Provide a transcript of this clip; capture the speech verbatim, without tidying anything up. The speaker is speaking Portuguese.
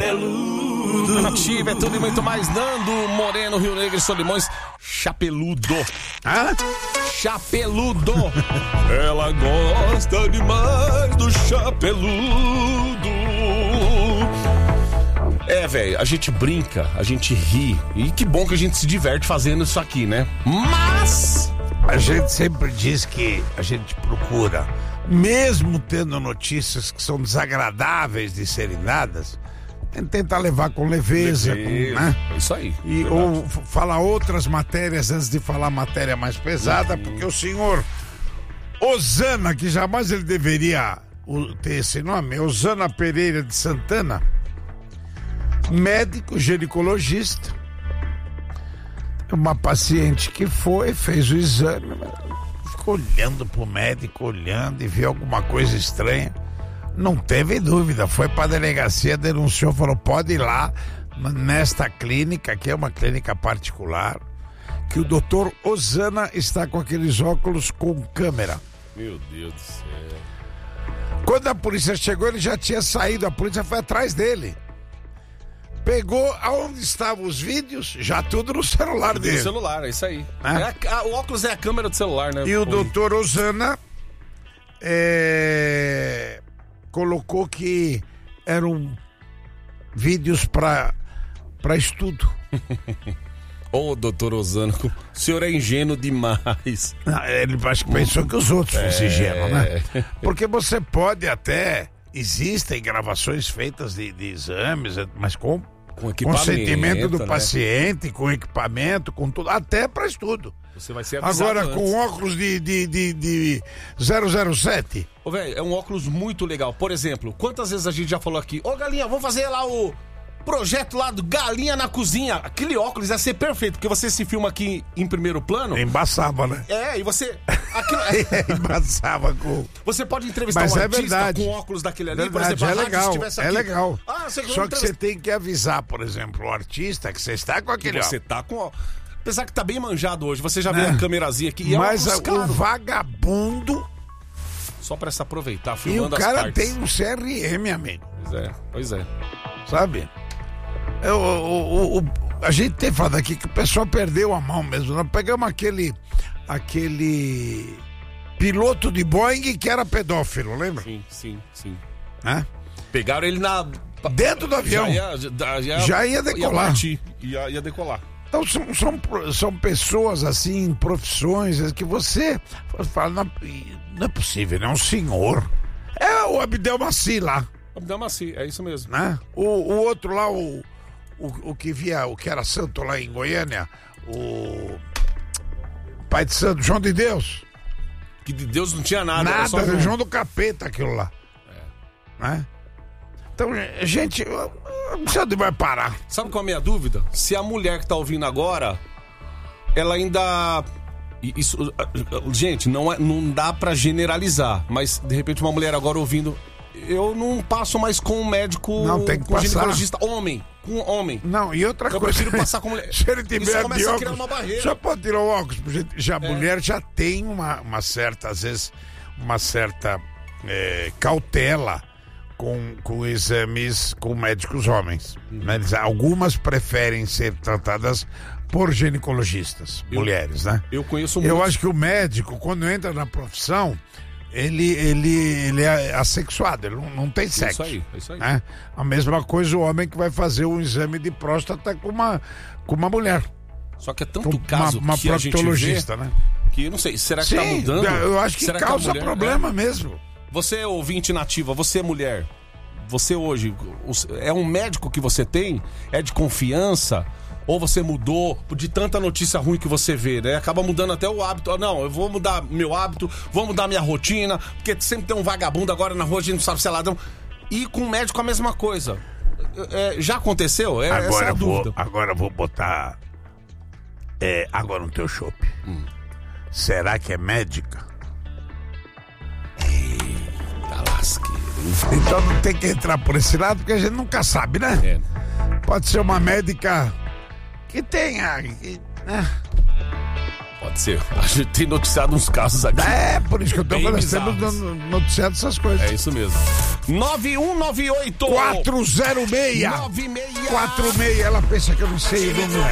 Chapeludo. Nativa é tudo e muito mais. Nando Moreno, Rio Negro e Solimões. Chapeludo. Hã? Chapeludo. Ela gosta demais do chapeludo. É, velho, a gente brinca, a gente ri. E que bom que a gente se diverte fazendo isso aqui, né? Mas a gente sempre diz que a gente procura, mesmo tendo notícias que são desagradáveis de serem dadas, a gente tenta levar com leveza, Leveza, com, né? é isso aí. E, verdade. ou f- falar outras matérias antes de falar matéria mais pesada, porque o senhor Osana, que jamais ele deveria o- ter esse nome, Osana Pereira de Santana, médico ginecologista, uma paciente que foi, fez o exame, ficou olhando pro médico, olhando e viu alguma coisa estranha. Não teve dúvida, foi pra delegacia, denunciou, falou, pode ir lá nesta clínica, que é uma clínica particular, que o doutor Osana está com aqueles óculos com câmera. Meu Deus do céu. Quando a polícia chegou, ele já tinha saído, a polícia foi atrás dele. Pegou aonde estavam os vídeos, já tudo no celular No dele. celular, é isso aí. É. É a- a- o óculos é a câmera do celular, né? E o Pô, doutor Osana é, colocou que eram vídeos para para estudo. Ô, doutor Osano, o senhor é ingênuo demais. Não, ele acho que pensou que os outros fossem ingênuos, né? Porque você pode até... Existem gravações feitas de, de exames, mas com Com equipamento, consentimento do né? paciente, com equipamento, com tudo, até para estudo. Você vai ser avisado Agora, antes. com óculos de, de, de, de zero zero sete. Ô, velho, é um óculos muito legal. Por exemplo, quantas vezes a gente já falou aqui, ô, Galinha, vamos fazer lá o projeto lá do Galinha na Cozinha. Aquele óculos ia ser perfeito, porque você se filma aqui em primeiro plano. Embaçava, né? É, e você... aquilo- Embaçava com... você pode entrevistar Mas um é artista verdade. com óculos daquele ali, Verdade, por exemplo, é a rádio legal, estivesse é aqui. legal. Ah, você Só que você tem que avisar, por exemplo, o artista que você está com aquele Você óculos. tá com... ó, apesar que tá bem manjado hoje, você já vê Né? a câmerazinha aqui. E é um Mas óculos a- o caro. vagabundo Só pra se aproveitar, e o filmando as cara partes. tem um C R M, amigo. Pois é, pois é. Sabe? É, o, o- o- a gente tem falado aqui que o pessoal perdeu a mão mesmo. Nós pegamos aquele aquele piloto de Boeing que era pedófilo, lembra? Sim, sim, sim. Né? Pegaram ele na... Dentro do avião. Já ia, já, já, Já ia decolar. Ia, partir, ia, ia decolar. Então são, são, são pessoas assim, profissões que você fala, não, não é possível, não é um senhor. É o Abdel Maci lá, Abdel Maci, é isso mesmo. né? O, o outro lá, o, o, o que via, o que era santo lá em Goiânia, o pai de santo, João de Deus. Que de Deus não tinha nada. era Nada, só João... João. do capeta aquilo lá. Né? Então, gente, não sei onde vai parar. Sabe qual é a minha dúvida? Se a mulher que tá ouvindo agora, ela ainda... e Isso, gente, não, é, não dá pra generalizar, mas de repente uma mulher agora ouvindo, eu não passo mais com um médico, Não, tem que com um passar. ginecologista homem, com um homem. Não, e outra Eu coisa. prefiro passar com mulher. Se ele Isso tiver começa de a óculos, criar uma barreira. só pode tirar o óculos. porque Já a mulher já tem uma, uma certa, às vezes, uma certa é, cautela com, com exames com médicos homens. Uhum. Né? Eles- algumas preferem ser tratadas por ginecologistas, Eu- mulheres, né? Eu conheço Eu muito. acho que o médico, quando entra na profissão, ele, ele, ele é assexuado, ele não, não tem sexo. aí, é isso aí. Né? A mesma coisa o homem que vai fazer um exame de próstata com uma, com uma mulher. Só que é Com tanto uma, caso uma que a gente vê proctologista, né? que eu não sei, será que Sim, tá mudando? eu acho que Será causa a mulher- problema é? mesmo. Você é ouvinte nativa, você é mulher, você hoje, os- é um médico que você tem? É de confiança? Ou você mudou de tanta notícia ruim que você vê, né? Acaba mudando até o hábito. Ah, não, eu vou mudar meu hábito, vou mudar minha rotina, porque sempre tem um vagabundo agora na rua, a gente não sabe se é ladrão. E com o médico a mesma coisa. É, já aconteceu? É, essa é Agora a eu vou, dúvida. agora eu vou botar é, água no teu chope. Hum. Será que é médica? Tá lasqueiro. Então não tem que entrar por esse lado, porque a gente nunca sabe, né? É. Pode ser uma médica que tenha... que, né? Pode Pode ser. A gente tem noticiado uns casos aqui. É, por isso que eu tô Bem falando, nós temos bizarros. no- noticiado essas coisas. É isso mesmo. nove um nove oito quatro zero seis nove seis quatro seis, ela pensa que eu não sei o número.